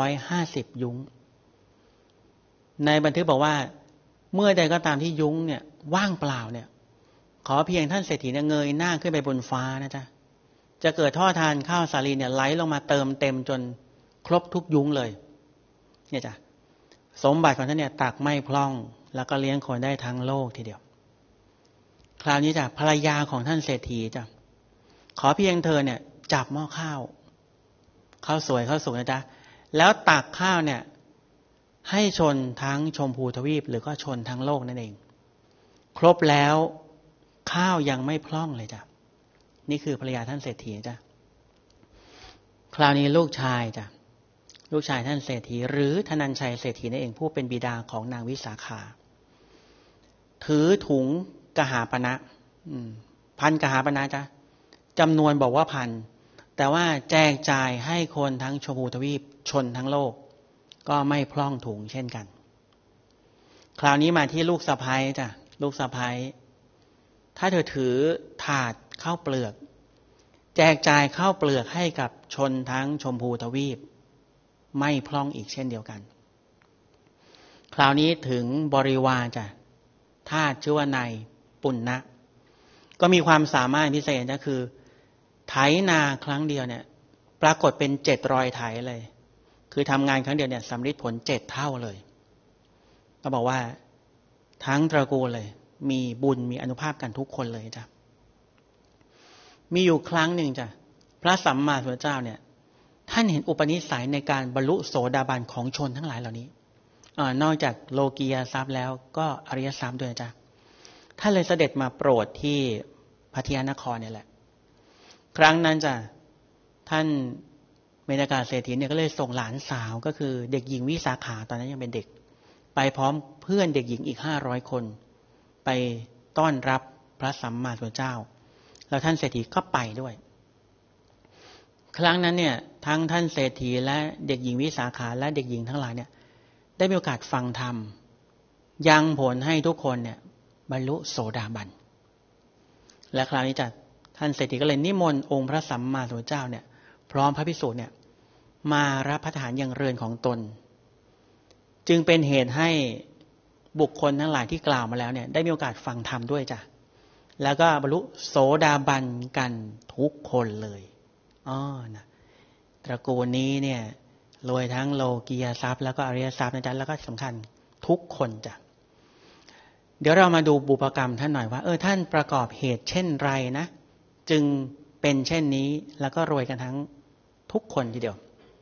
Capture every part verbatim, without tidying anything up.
อยห้าสิบยุ้งในบันทึกบอกว่าเมื่อใดก็ตามที่ยุ้งเนี่ยว่างเปล่าเนี่ยขอเพียงท่านเศรษฐีเนี่ยเงยหน้าขึ้นไปบนฟ้านะจ๊ะจะเกิดท่อทานข้าวสาลีเนี่ยไหลลงมาเติมเต็มจนครบทุกยุ้งเลยเนี่ยจ้ะสมบัติของท่านเนี่ยตักไม่พร่องแล้วก็เลี้ยงคนได้ทั้งโลกทีเดียวคราวนี้จ้ะภรรยาของท่านเศรษฐีจ้ะขอเพียงเธอเนี่ยจับหม้อข้าวข้าวสวยข้าวสุกนะจ๊ะแล้วตักข้าวเนี่ยให้ชนทั้งชมพูทวีปหรือก็ชนทั้งโลกนั่นเองครบแล้วข้าวยังไม่พร่องเลยจ้ะนี่คือภรรยาท่านเศรษฐีจ้ะคราวนี้ลูกชายจ้ะลูกชายท่านเศรษฐีหรือธนัญชัยเศรษฐีนั่นเองผู้เป็นบิดาของนางวิสาขาถือถุงกหาปณะพันกหาปณะจ้ะจำนวนบอกว่าพันแต่ว่าแจกจ่ายให้คนทั้งชมพูทวีปชนทั้งโลกก็ไม่พร่องถุงเช่นกันคราวนี้มาที่ลูกสะใภ้จ้ะลูกสะใภ้ถ้าเธอถือถาดข้าวเปลือกแจกจ่ายข้าวเปลือกให้กับชนทั้งชมพูทวีปไม่พร่องอีกเช่นเดียวกันคราวนี้ถึงบริวารจ้ะทาสชื่อว่านายปุณณะก็มีความสามารถพิเศษก็คือไถนาครั้งเดียวเนี่ยปรากฏเป็นเจ็ดรอยไถเลยคือทำงานครั้งเดียวเนี่ยสำลิดผลเจ็ดเท่าเลยก็บอกว่าทั้งตระกูลเลยมีบุญมีอานุภาพกันทุกคนเลยจ้ะมีอยู่ครั้งหนึ่งจ้ะพระสัมมาสัมพุทธเจ้าเนี่ยท่านเห็นอุปนิสัยในการบรรลุโสดาบันของชนทั้งหลายเหล่านี้อ่านอกจากโลกียทรัพย์แล้วก็อริยทรัพย์ด้วยจ้ะท่านเลยเสด็จมาโปรดที่พัทยานครเนี่ยแหละครั้งนั้นจ้ะท่านเมตตาเศรษฐีเนี่ยก็เลยส่งหลานสาวก็คือเด็กหญิงวิสาขาตอนนั้นยังเป็นเด็กไปพร้อมเพื่อนเด็กหญิงอีกห้าร้อยคนไปต้อนรับพระสัมมาสัมพุทธเจ้าแล้วท่านเศรษฐีก็ไปด้วยครั้งนั้นเนี่ยทั้งท่านเศรษฐีและเด็กหญิงวิสาขาและเด็กหญิงทั้งหลายเนี่ยได้มีโอกาสฟังธรรมยังผลให้ทุกคนเนี่ยบรรลุโสดาบันและคราวนี้จะท่านเศรษฐีก็เลยนิมนต์องค์พระสัมมาสัมพุทธเจ้าเนี่ยพร้อมพระภิกษุเนี่ยมารับพระทหารอย่างเรือนของตนจึงเป็นเหตุให้บุคคลทั้งหลายที่กล่าวมาแล้วเนี่ยได้มีโอกาสฟังธรรมด้วยจ้ะแล้วก็บรรลุโสดาบันกันทุกคนเลยอ๋อนะตระกูลนี้เนี่ยรวยทั้งโลกียทรัพย์แล้วก็อริยทรัพย์นะจ๊ะแล้วก็สำคัญทุกคนจ้ะเดี๋ยวเรามาดูบุพกรรมท่านหน่อยว่าเออท่านประกอบเหตุเช่นไรนะจึงเป็นเช่นนี้แล้วก็รวยกันทั้งทุกคนทีเดียว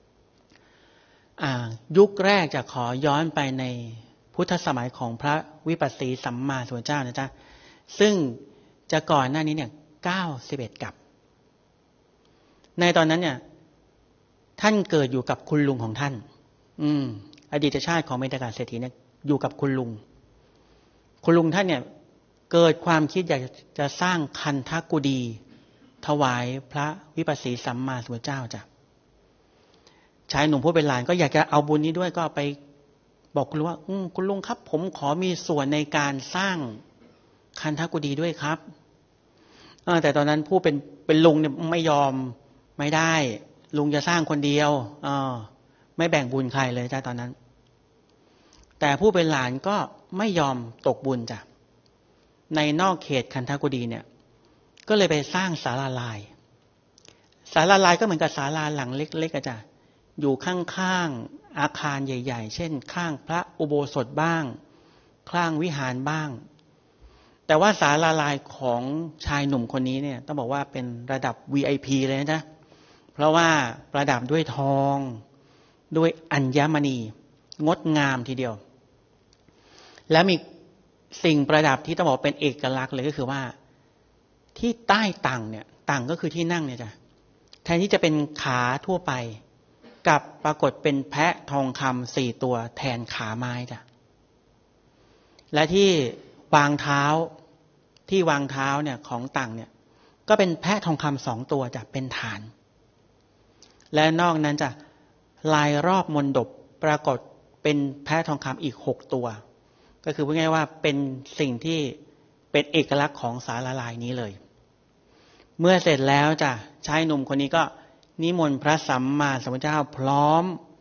ยุคแรกจะขอย้อนไปในพุทธสมัยของพระวิปัสสีสัมมาสัมพุทธเจ้านะจ๊ะซึ่งจะก่อนหน้านี้เนี่ยเก้าสิบเอ็ดกับในตอนนั้นเนี่ยท่านเกิดอยู่กับคุณลุงของท่านอืมอดีตชาติของเมตตาเศรษฐีเนี่ยอยู่กับคุณลุงคุณลุงท่านเนี่ยเกิดความคิดอยากจะสร้างคันธกุฎีถวายพระวิปัสสีสัมมาสัมพุทธเจ้าจ้ะชายหนุ่มผู้เป็นหลานก็อยากจะเอาบุญนี้ด้วยก็ไปบอกคุณลุงว่าคุณลุงครับผมขอมีส่วนในการสร้างคันธกุฎีด้วยครับแต่ตอนนั้นผู้เป็นเป็นลุงเนี่ยไม่ยอมไม่ได้ลุงจะสร้างคนเดียวไม่แบ่งบุญใครเลยจ้ะตอนนั้นแต่ผู้เป็นหลานก็ไม่ยอมตกบุญจ้ะในนอกเขตคันธกุฎีเนี่ยก็เลยไปสร้างศาลาลายศาลาลายก็เหมือนกับศาลาหลังเล็กๆจ้ะอยู่ข้างๆอาคารใหญ่ๆเช่นข้างพระอุโบสถบ้างข้างวิหารบ้างแต่ว่าศาลาลายของชายหนุ่มคนนี้เนี่ยต้องบอกว่าเป็นระดับ วี ไอ พี เลยนะจ๊ะเพราะว่าประดับด้วยทองด้วยอัญมณีงดงามทีเดียวและมีสิ่งประดับที่ต้องบอกเป็นเอกลักษณ์เลยก็คือว่าที่ใต้ตั่งเนี่ยตั่งก็คือที่นั่งเนี่ยจ้ะแทนที่จะเป็นขาทั่วไปกับปรากฏเป็นแพะทองคำสี่ตัวแทนขาไม้จ้ะและที่วางเท้าที่วางเท้าเนี่ยของตั่งเนี่ยก็เป็นแพะทองคำสองตัวจ้ะเป็นฐานและนอกนั้นจ้ะลายรอบมณฑปปรากฏเป็นแพะทองคำอีกหกตัวก็คือพูดง่ายว่าเป็นสิ่งที่เป็นเอกลักษณ์ของศาลาลายนี้เลยเมื่อเสร็จแล้วจ้ะชายหนุ่มคนนี้ก็นิมนต์พระสัมมาสัมพุทธเจ้าพร้อม